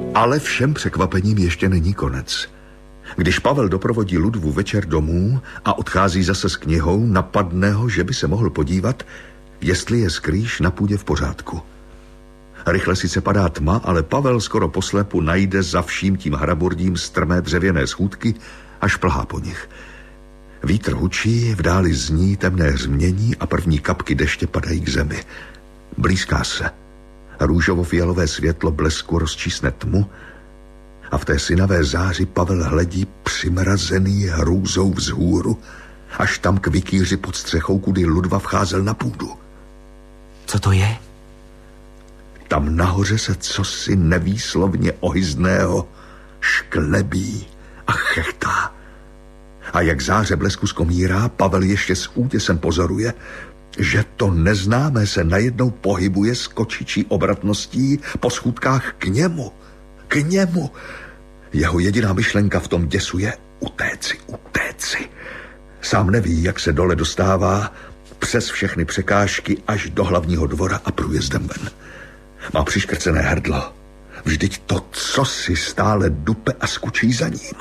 Ale všem překvapením ještě není konec. Když Pavel doprovodí Ludvu večer domů a odchází zase s knihou, napadne ho, že by se mohl podívat, jestli je skrýš na půdě v pořádku. Rychle sice padá tma, ale Pavel skoro poslepu najde za vším tím hraburdím strmé dřevěné schůdky a šplhá po nich. Vítr hučí, v dáli zní temné hřmění a první kapky deště padají k zemi. Blízká se. Růžovo-fialové světlo blesku rozčísne tmu a v té synavé záři Pavel hledí přimrazený hrůzou vzhůru, až tam k vikýři pod střechou, kudy Ludva vcházel na půdu. Co to je? Tam nahoře se cosi nevýslovně ohyzného šklebí a chechtá. A jak záře blesku skomírá, Pavel ještě s úděsem pozoruje, že to neznámé se najednou pohybuje s kočičí obratností po schůdkách k němu. K němu. Jeho jediná myšlenka v tom děsu je utéci. Sám neví, jak se dole dostává přes všechny překážky až do hlavního dvora a průjezdem ven. Má přiškrcené hrdlo. Vždyť to cosi stále dupe a skučí za ním.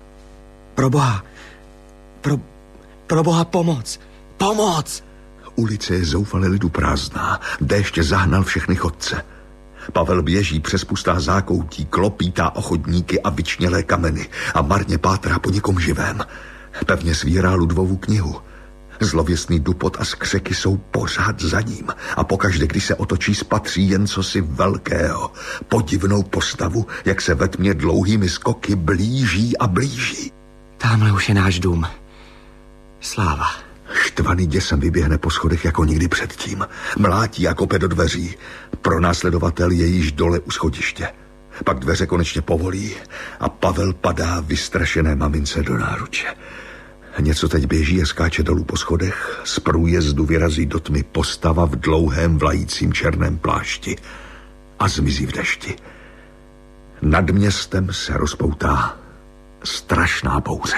Pro boha pomoc! Pomoc! Ulice je zoufale lidu prázdná. Déšť zahnal všechny chodce. Pavel běží přes pustá zákoutí, klopítá o chodníky a vyčnělé kameny a marně pátrá po někom živém. Pevně svírá Ludvovu knihu. Zlověstný dupot a skřeky jsou pořád za ním a pokaždé, když se otočí, spatří jen cosi velkého, podivnou postavu, jak se ve tmě dlouhými skoky blíží a blíží. Támhle už je náš dům. Sláva. Štvaný děsem vyběhne po schodech jako nikdy předtím. Mlátí a kope do dveří. Pronásledovatel je již dole u schodiště. Pak dveře konečně povolí a Pavel padá vystrašené mamince do náruče. Něco teď běží a skáče dolů po schodech. Z průjezdu vyrazí do tmy postava v dlouhém vlajícím černém plášti a zmizí v dešti. Nad městem se rozpoutá strašná bouře.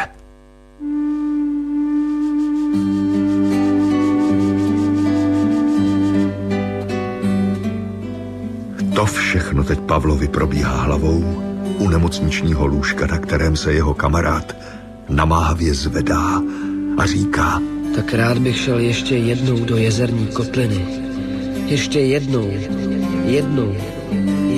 To všechno teď Pavlovi probíhá hlavou u nemocničního lůžka, na kterém se jeho kamarád namáhavě zvedá a říká: Tak rád bych šel ještě jednou do Jezerní kotliny. Ještě jednou.